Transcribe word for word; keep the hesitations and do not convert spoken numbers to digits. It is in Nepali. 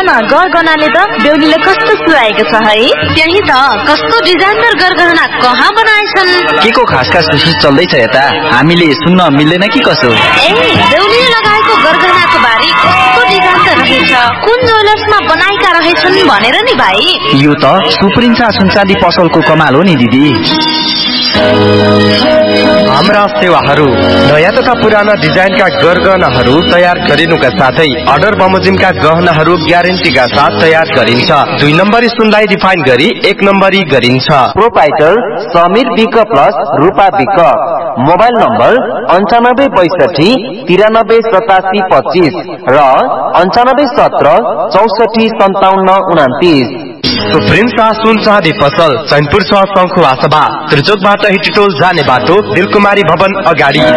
न गरगहनाले त बेहुलीले कस्तो सुहाएको छ है। त्यही त कस्तो डिजाइनर गरगहना कहाँ बनाएछन्। के को खास खास विशेष चल्दैछ यता, हामीले सुन्न मिल्दैन कि कसो। ए बेहुलीले लगाएको गरगहनाको बारे कस्तो डिजाइन त रहेछ, कुन ज्वेलर्समा बनाएका रहेछन् भनेर नि भाइ। यो त सुप्रिन्सा सुनचाँदी पसलको कमाल हो नि दिदी। हाम्रा सेवाहरू नयाँ तथा पुराना डिजाइनका गरगहनाहरू तयार गरिनुका साथै अर्डर बमोजिमका गहनाहरू ग्यारेन्टीका साथ तयार गरिन्छ। दुई नम्बरी सुनलाई रिफाइन गरी एक नम्बरी गरिन्छ। प्रोपाइटर समीर विक प्लस रूपा विक। मोबाइल नम्बर अन्ठानब्बे बैसठी तिरानब्बे सतासी पच्चीस र अन्ठानब्बे सत्र चौसठी सन्ताउन्न उनातिस। सुप्रिन्सा सुन चाँदी पसल चैनपुर छ शङ्खुवा सभा त्रिचोकबाट हिटीटोल जाने बाटो दिलकुमारी भवन अगाडि।